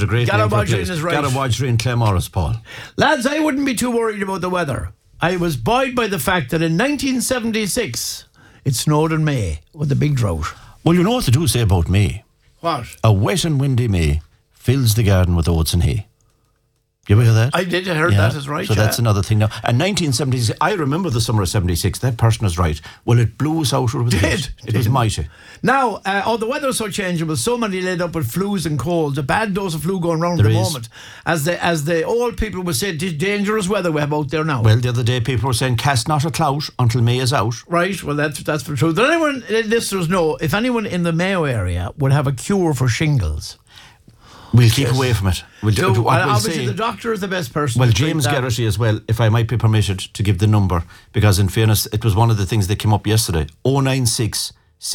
a great name for a place. Gadawajri is right. Gadawajri in Claremorris, Paul. Lads, I wouldn't be too worried about the weather. I was buoyed by the fact that in 1976 it snowed in May with a big drought. Well, you know what they do say about May? What? A wet and windy May fills the garden with oats and hay. You ever hear that? I did. I heard that is right. So that's another thing now. And 1976, I remember the summer of 76. That person is right. Well, it blew us out. It was mighty. Now, the weather's so changeable. So many laid up with flus and colds. A bad dose of flu going round at the moment. As the old people would say, dangerous weather we have out there now. Well, the other day people were saying, cast not a clout until May is out. Right. Well, that's for truth. Does anyone, listeners, know if anyone in the Mayo area would have a cure for shingles? We'll keep away from it. Obviously, the doctor is the best person. Well, James Geraghty as well, if I might be permitted to give the number, because in fairness, it was one of the things that came up yesterday. 096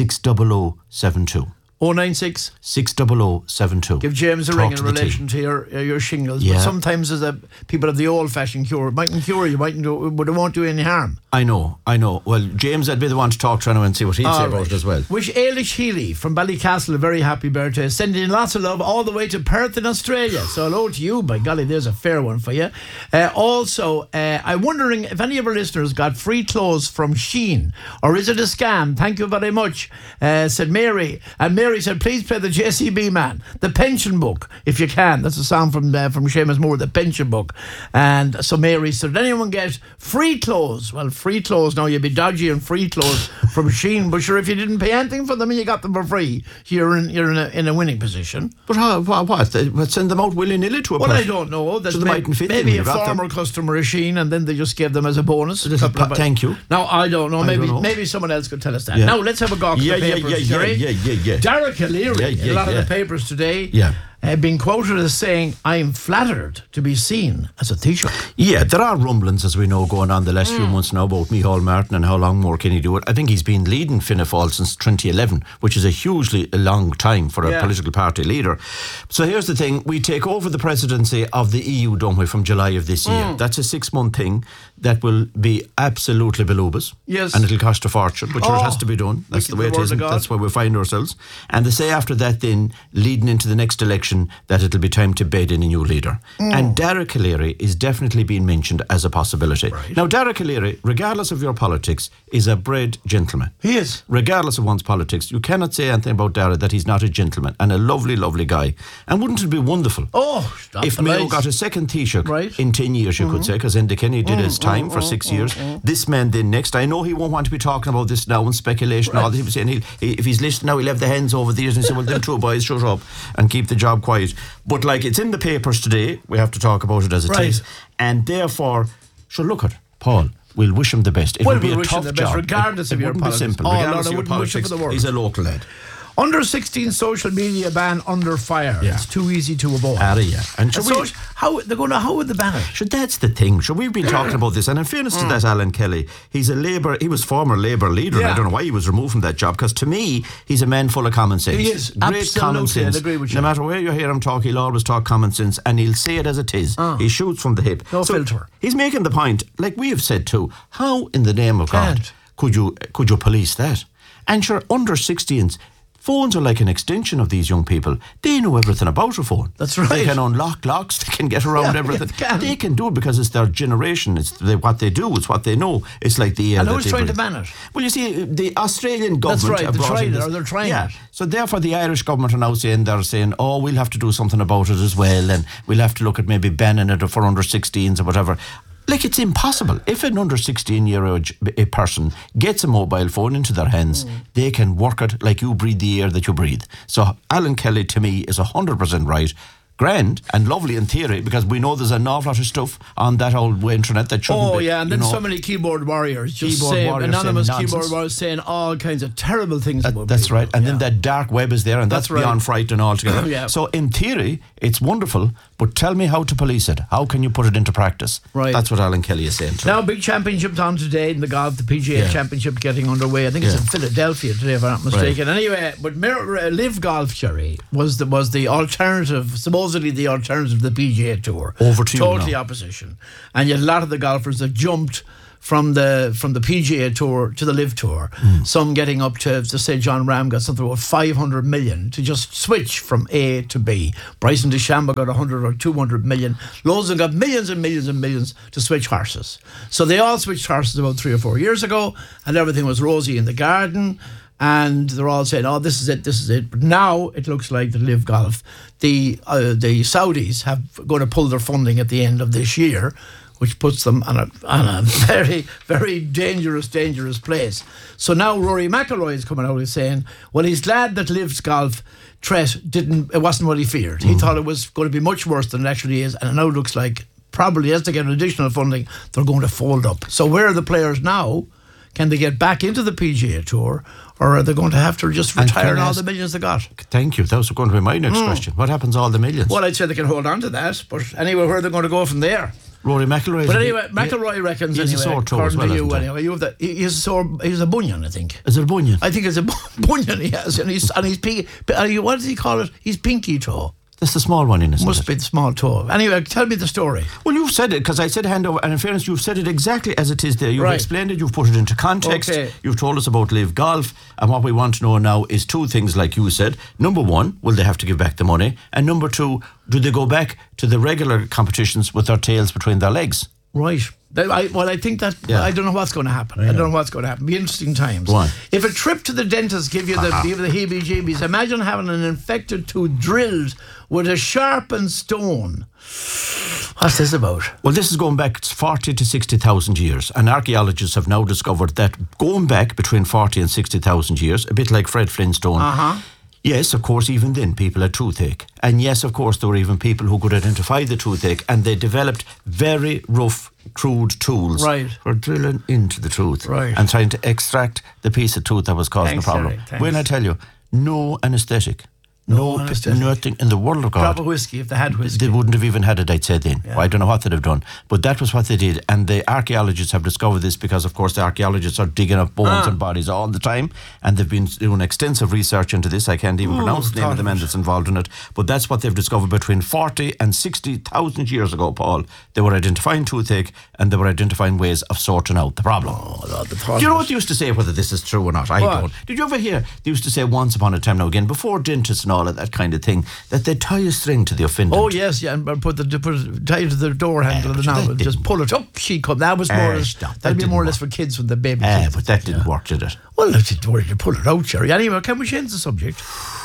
600 72. 096 600 72. Give James a ring in relation to your shingles. Yeah. But sometimes as people have the old-fashioned cure. It mightn't cure you, but it won't do any harm. I know. Well, James, I'd be the one to talk to anyway and see what he'd say about it as well. Wish Ailish Healy from Ballycastle a very happy birthday. Sending lots of love all the way to Perth in Australia. So hello to you. By golly, there's a fair one for you. Also, I'm wondering if any of our listeners got free clothes from Shein, or is it a scam? Thank you very much, said Mary. And Mary said, please play the JCB Man, the pension book, if you can. That's a song from Seamus Moore, the pension book. And so Mary said, did anyone get free clothes? Well, free clothes now, you'd be dodgy and free clothes from Shein, but sure, if you didn't pay anything for them and you got them for free, you're in a winning position. But what? They send them out willy-nilly to a person? Well, I don't know. So they mightn't fit maybe them, a former customer of Shein, and then they just gave them as a bonus. Thank you. Now, I don't know. Maybe someone else could tell us that. Yeah. Now, let's have a go at the papers. Yeah. Derek O'Leary, a lot of the papers today. Yeah. Being quoted as saying, I'm flattered to be seen as a Taoiseach. Yeah, there are rumblings, as we know, going on the last few months now about Micheál Martin and how long more can he do it. I think he's been leading Fianna Fáil since 2011, which is a hugely long time for a political party leader. So here's the thing, we take over the presidency of the EU, don't we, from July of this year. That's a 6-month thing that will be absolutely below-us. Yes. And it'll cost a fortune, but sure, it has to be done. That's the way it is, and that's where we find ourselves. And they say after that then, leading into the next election, that it'll be time to bed in a new leader. And Derek O'Leary is definitely being mentioned as a possibility. Right. Now, Derek O'Leary, regardless of your politics, is a bred gentleman. He is. Regardless of one's politics, you cannot say anything about Derek that he's not a gentleman and a lovely, lovely guy. And wouldn't it be wonderful if Mayo got a second Taoiseach in 10 years, you could say, because Enda Kenny did his time for 6 years. This man then next. I know he won't want to be talking about this now and speculation. All that. He was saying if he's listening now, he'll have the hands over the ears and say, well, them two boys, shut up and keep the job quiet. But like, it's in the papers today, we have to talk about it as it is. And therefore, look at Paul, we'll wish him the best. It will be a tough job, regardless of your politics. Simple. Regardless of your politics, he's a local lad. Under 16 social media ban under fire. It's too easy to avoid. And how would they ban it? That's the thing. We've been talking about this, and in fairness to that Alan Kelly, he was former Labour leader, and I don't know why he was removed from that job, because to me, he's a man full of common sense. He is. Great Absolutely, common sense. I'd agree with you. No matter where you hear him talk, he'll always talk common sense, and he'll say it as it is. He shoots from the hip. No filter. He's making the point, like we have said too, how in the name of God could you police that? And sure, under 16s, phones are like an extension of these young people. They know everything about a phone. That's right. They can unlock locks. They can get around everything. They can do it because it's their generation. It's what they do. It's what they know. It's like the... And who's trying to ban it? Well, you see, the Australian government... That's right. They're trying it. So therefore the Irish government are now saying, oh, we'll have to do something about it as well, and we'll have to look at maybe banning it for under 16s or whatever. Like, it's impossible. If an under 16-year-old person gets a mobile phone into their hands, they can work it like you breathe the air that you breathe. So Alan Kelly, to me, is 100% right. Grand and lovely in theory, because we know there's an awful lot of stuff on that old internet that shouldn't be. And then so many keyboard warriors anonymous keyboard warriors saying all kinds of terrible things about that's people. Right. And then that dark web is there, and that's beyond frightening altogether. So in theory, it's wonderful, but tell me how to police it. How can you put it into practice? Right. That's what Alan Kelly is saying. Now, big championship on today in the golf, the PGA Championship getting underway. I think it's in Philadelphia today, if I'm not mistaken. Anyway, but Live Golf, Jerry, was the alternative, supposedly the alternative to the PGA Tour. Over to totally you now. Opposition. And yet a lot of the golfers have jumped from the PGA Tour to the Live Tour. Some getting up to say John Ram got something about 500 million to just switch from A to B. Bryson DeChambeau got 100 or 200 million. Loads of them got millions and millions and millions to switch horses. So they all switched horses about 3 or 4 years ago, and everything was rosy in the garden. And they're all saying, "Oh, this is it, this is it." But now it looks like the Live Golf, the Saudis have going to pull their funding at the end of this year, which puts them on a very, very dangerous place. So now Rory McIlroy is coming out and saying, well, he's glad that Live's Golf threat it wasn't what he feared. He thought it was going to be much worse than it actually is, and it now looks like probably as they get additional funding, they're going to fold up. So where are the players now? Can they get back into the PGA Tour, or are they going to have to just retire all the millions they got? Thank you. That was going to be my next question. What happens to all the millions? Well, I'd say they can hold on to that, but anyway, where are they going to go from there? Rory McIlroy. But anyway, McIlroy reckons he's anyway, a sore toe as well, anyway, he's a bunion, I think. Is it a bunion? I think it's a bunion he has, and he's what does he call it? He's pinky toe. That's the small one, isn't it? Must be the small toe. Anyway, tell me the story. Well, you've said it, because I said hand over, and in fairness, you've said it exactly as it is there. You've explained it, you've put it into context, you've told us about Live Golf, and what we want to know now is two things, like you said. Number one, will they have to give back the money? And number two, do they go back to the regular competitions with their tails between their legs? Right. I think that I don't know what's going to happen. I don't know what's going to happen. Be interesting times. Why? If a trip to the dentist give you the heebie-jeebies, imagine having an infected tooth drilled with a sharpened stone. What's this about? Well, this is going back 40 to 60,000 years, and archaeologists have now discovered that going back between 40 and 60,000 years, a bit like Fred Flintstone. Yes, of course, even then people had toothache. And yes, of course, there were even people who could identify the toothache, and they developed very rough, crude tools for drilling into the tooth and trying to extract the piece of tooth that was causing the problem. When I tell you, no anaesthetic. Nothing in the world of God. Drop of whiskey, if they had whiskey. They wouldn't have even had it, I'd say then. Well, I don't know what they'd have done. But that was what they did. And the archaeologists have discovered this because, of course, the archaeologists are digging up bones and bodies all the time. And they've been doing extensive research into this. I can't even pronounce the name of the man that's involved in it. But that's what they've discovered between 40 and 60,000 years ago, Paul. They were identifying toothache, and they were identifying ways of sorting out the problem. Do you know what they used to say, whether this is true or not? I don't. Did you ever hear they used to say once upon a time, now again, before dentists and all of that kind of thing, that they tie a string to the offendant? Oh yes, and tie it to the door handle of the now and just pull it up. She come. That was more. That'd be more or less for kids with the baby kids. But that didn't work, did it? Well, it didn't work. You pull it out, Jerry. Anyway, can we change the subject?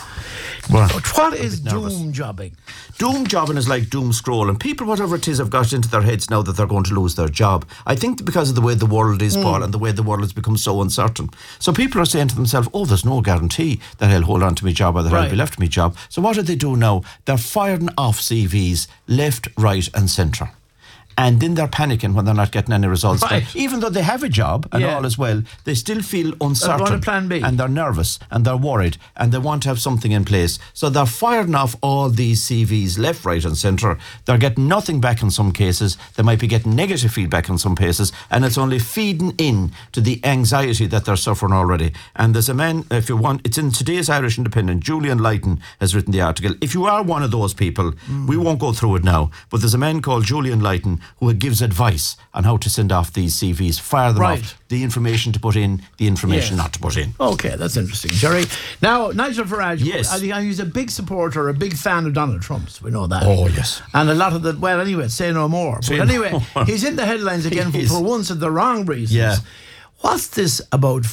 What is doom jobbing? Doom jobbing is like doom scrolling. People, whatever it is, have got into their heads now that they're going to lose their job. I think because of the way the world is, Paul, and the way the world has become so uncertain. So people are saying to themselves, oh, there's no guarantee that I'll hold on to my job or that I'll be left my job. So what do they do now? They're firing off CVs left, right and centre. And then they're panicking when they're not getting any results. Even though they have a job and all as well, they still feel uncertain. Plan B. And they're nervous and they're worried and they want to have something in place. So they're firing off all these CVs left, right and centre. They're getting nothing back in some cases. They might be getting negative feedback in some cases, and it's only feeding in to the anxiety that they're suffering already. And there's a man, if you want, it's in today's Irish Independent, Julian Leighton has written the article. If you are one of those people, we won't go through it now, but there's a man called Julian Leighton who gives advice on how to send off these CVs, fire them off, the information to put in, the information not to put in. Okay, that's interesting, Jerry. Now, Nigel Farage, he's a big supporter, a big fan of Donald Trump's. We know that. Oh, yes. And a lot of the, well, anyway, say no more. But anyway, he's in the headlines again for once at the wrong reasons. Yeah. What's this about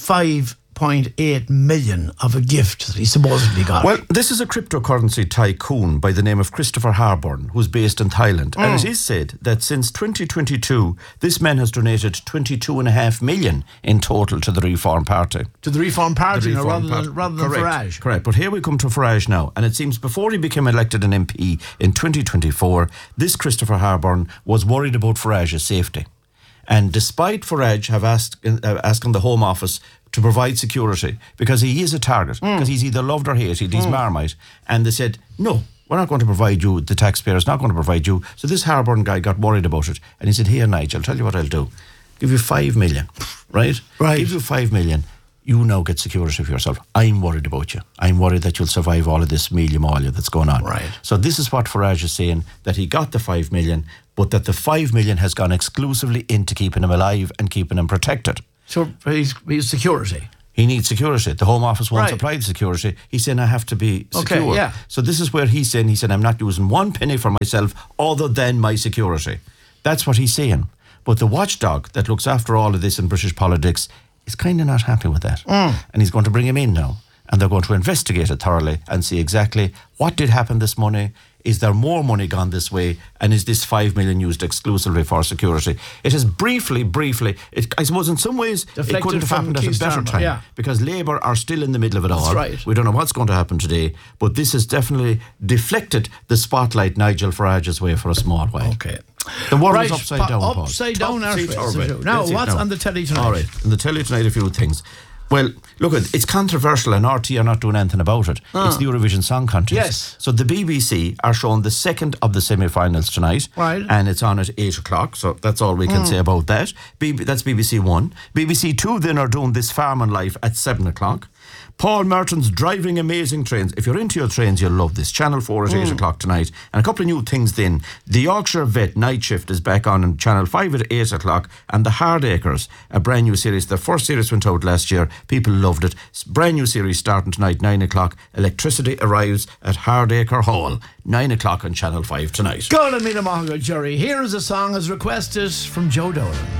5.8 million of a gift that he supposedly got? Well, this is a cryptocurrency tycoon by the name of Christopher Harborn, who's based in Thailand. And it is said that since 2022, this man has donated 22.5 million in total to the Reform Party. To the Reform Party, rather than Farage. Correct. But here we come to Farage now. And it seems before he became elected an MP in 2024, this Christopher Harborn was worried about Farage's safety. And despite Farage have asking the Home Office to provide security, because he is a target, because he's either loved or hated, he's Marmite, and they said, no, we're not going to provide you, the taxpayer's not going to provide you. So this Harborn guy got worried about it, and he said, here, Nigel, I'll tell you what I'll do. Give you 5 million, right? Give you 5 million. You now get security for yourself. I'm worried about you. I'm worried that you'll survive all of this mealia-molia that's going on. Right. So this is what Farage is saying, that he got the 5 million, but that the 5 million has gone exclusively into keeping him alive and keeping him protected. So he's security. He needs security. The Home Office won't supply the security. He's saying, I have to be secure. Okay, yeah. So this is where he's saying, I'm not using one penny for myself other than my security. That's what he's saying. But the watchdog that looks after all of this in British politics is kind of not happy with that. And he's going to bring him in now. And they're going to investigate it thoroughly and see exactly what did happen this money. Is there more money gone this way? And is this 5 million used exclusively for security? It has briefly, I suppose in some ways it could have happened at a better time because Labour are still in the middle of it all. That's right. We don't know what's going to happen today, but this has definitely deflected the spotlight Nigel Farage's way for a small while. Okay. The world is upside down, Paul. Upside down, now, what's on the telly tonight? All right, on the telly tonight, a few things. Well, look, it's controversial and RT are not doing anything about it. It's the Eurovision Song Contest. Yes. So the BBC are showing the second of the semi-finals tonight. Right. And it's on at 8 o'clock, so that's all we can say about that. That's BBC One. BBC Two then are doing This Farming Life at 7 o'clock. Paul Merton's Driving Amazing Trains. If you're into your trains, you'll love this. Channel 4 at 8 o'clock tonight. And a couple of new things then. The Yorkshire Vet Night Shift is back on Channel 5 at 8 o'clock. And The Hardacres, a brand new series. The first series went out last year. People loved it. Brand new series starting tonight, 9 o'clock. Electricity arrives at Hardacre Hall, 9 o'clock on Channel 5 tonight. Go to Mina Mahaga, Jerry. Here is a song as requested from Joe Dolan.